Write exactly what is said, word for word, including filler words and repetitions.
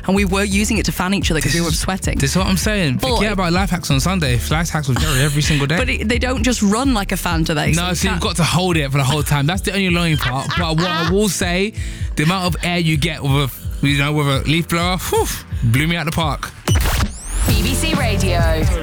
and we were using it to fan each other because we were sweating. This is what I'm saying. But Forget about life hacks on Sunday. Life hacks with Jerry every single day. But it, they don't just run like a fan, do they? No, so, so you've got to hold it for the whole time. That's the only annoying part. But what I will say, the amount of air you get with a, you know, with a leaf blower, whew, blew me out the park. B B C Radio.